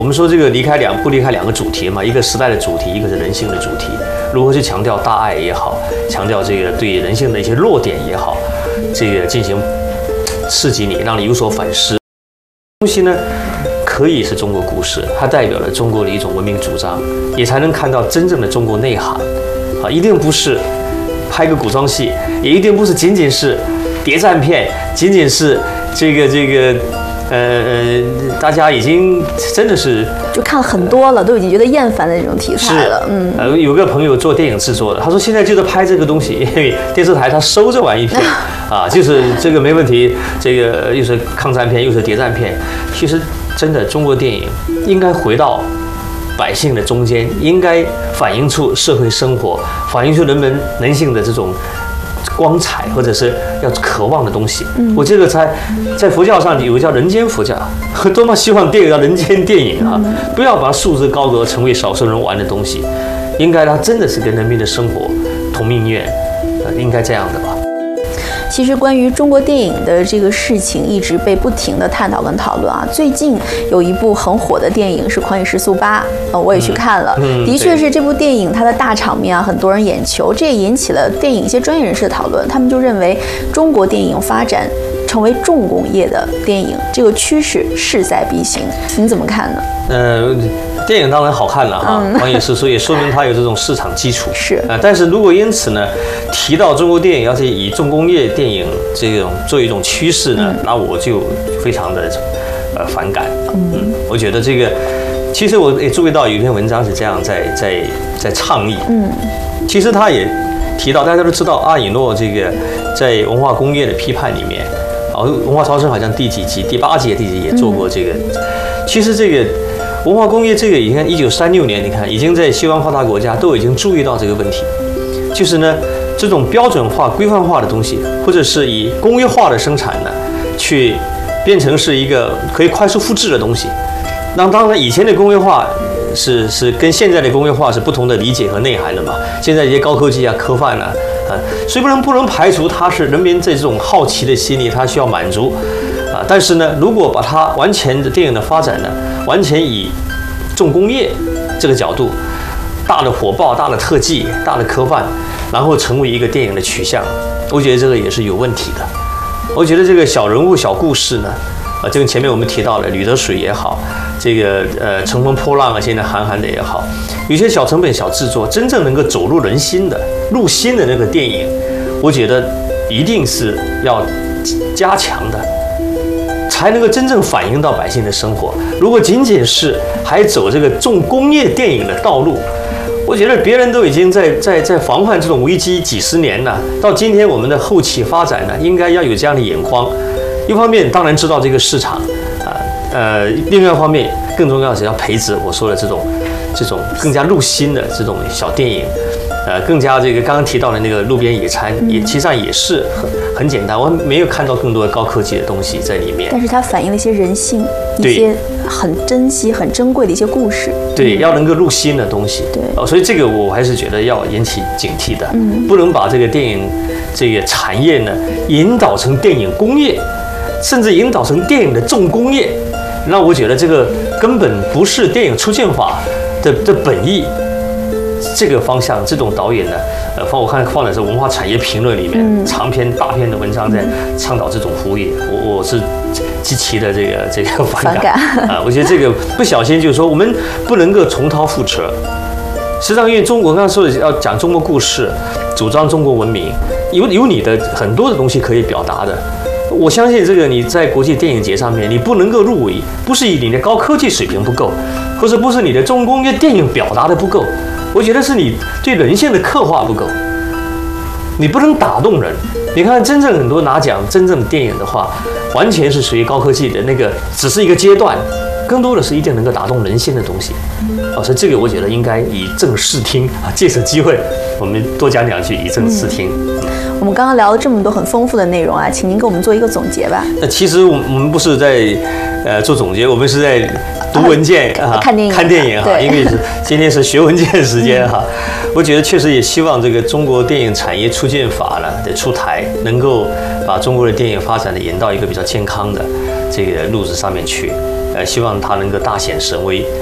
我们说这个不离开两个主题嘛，一个时代的主题，一个是人性的主题。如何去强调大爱也好，强调这个对人性的一些弱点也好，这个进行刺激你，让你有所反思。东西呢，可以是中国故事，它代表了中国的一种文明主张，也才能看到真正的中国内涵。啊，一定不是拍个古装戏，也一定不是仅仅是谍战片，仅仅是这个。大家已经真的是就看了很多了，都已经觉得厌烦的那种题材了。 有个朋友做电影制作的，他说现在就在拍这个东西，因为电视台他收这玩意片啊，就是这个没问题，这个又是抗战片又是谍战片。其实真的中国电影应该回到百姓的中间，应该反映出社会生活，反映出人性的这种光彩，或者是要渴望的东西。我这个在佛教上有个叫人间佛教，多么希望电影叫人间电影啊！不要把它束之高阁，成为少数人玩的东西。应该它真的是跟人民的生活同命运，应该这样的吧。 其实关于中国电影的这个事情一直被不停的探讨跟讨论啊。最近有一部很火的电影是《狂野时速8》，我也去看了，的确是这部电影它的大场面啊，很多人眼球，这也引起了电影一些专业人士的讨论。他们就认为中国电影发展成为重工业的电影，这个趋势势在必行，你怎么看呢？ 电影当然好看了哈，《狂野时速》也说明它有这种市场基础。 是但是如果因此呢，提到中国电影要是以重工业电影这种作为一种趋势呢，那我就非常的反感。我觉得这个，其实我也注意到有一篇文章是这样在倡议。其实他也提到，大家都知道阿以诺这个在文化工业的批判里面，文化超生好像第几集，第8集、第几集也做过这个。其实这个文化工业这个，你看1936年，你看已经在西方发达国家都已经注意到这个问题，就是呢这种标准化、规范化的东西，或者是以工业化的生产呢，去变成是一个可以快速复制的东西。那当然，以前的工业化是跟现在的工业化是不同的理解和内涵的嘛。现在一些高科技啊、科幻啊，所以不能排除它是人民这种好奇的心理，它需要满足。但是呢，如果把它完全的电影的发展呢，完全以重工业这个角度，大的火爆、大的特技、大的科幻，然后成为一个电影的取向，我觉得这个也是有问题的。我觉得这个小人物、小故事呢，就跟前面我们提到的《吕得水》也好，这个乘风破浪啊，现在韩寒的也好，有些小成本、小制作，真正能够走入人心的、入心的那个电影，我觉得一定是要加强的。才能够真正反映到百姓的生活。如果仅仅是还走这个重工业电影的道路，我觉得别人都已经在防范这种危机几十年了。到今天我们的后期发展呢，应该要有这样的眼光。一方面当然知道这个市场，另外一方面更重要的是要培植我说的这种更加入心的这种小电影。更加这个刚刚提到的那个路边野餐，其实上也是很简单，我没有看到更多的高科技的东西在里面。 但是它反映了一些人性，一些很珍惜、很珍贵的一些故事。 对，要能够入心的东西。 对， 所以这个我还是觉得要引起警惕的，不能把这个电影这个产业呢引导成电影工业，甚至引导成电影的重工业。那我觉得这个根本不是电影出现法的本意。这个方向，这种导演呢，我看放的是《文化产业评论》里面长篇大篇的文章，在倡导这种服务业，我是极其的这个反感啊！我觉得这个不小心就是说，我们不能够重蹈覆辙。实际上，因为我刚刚说的要讲中国故事，主张中国文明，有你的很多的东西可以表达的。我相信这个你在国际电影节上面，你不能够入围，不是你的高科技水平不够，或者不是你的重工业电影表达的不够。我觉得是你对人性的刻画不够，你不能打动人。你看，真正很多拿奖真正的电影的话，完全是属于高科技的那个，只是一个阶段，更多的是一定能够打动人心的东西。所以这个我觉得应该以正视听啊，借此机会我们多讲两句，以正视听。 我们刚刚聊了这么多很丰富的内容啊，请您给我们做一个总结吧。 其实我们不是在做总结，我们是在读文件看电影哈，因为今天是学文件时间哈。我觉得确实也希望这个中国电影产业促进法呢的出台，能够把中国的电影发展的引到一个比较健康的这个路子上面去。 希望它能够大显神威。